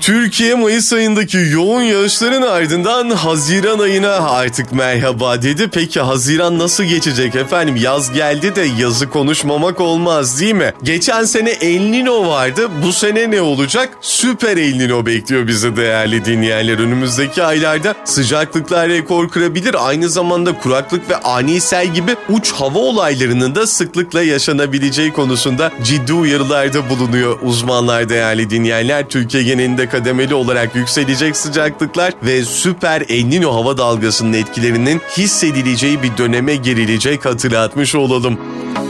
Türkiye Mayıs ayındaki yoğun yağışların ardından Haziran ayına artık merhaba dedi. Peki Haziran nasıl geçecek efendim? Yaz geldi de yazı konuşmamak olmaz değil mi? Geçen sene El Niño vardı. Bu sene ne olacak? Süper El Niño bekliyor bizi değerli dinleyenler. Önümüzdeki aylarda sıcaklıklar rekor kırabilir. Aynı zamanda kuraklık ve ani sel gibi uç hava olaylarının da sıklıkla yaşanabileceği konusunda ciddi uyarılarda bulunuyor uzmanlar değerli dinleyenler. Türkiye genelinde kademeli olarak yükselecek sıcaklıklar ve süper El Niño hava dalgasının etkilerinin hissedileceği bir döneme girilecek hatırlatmış olalım.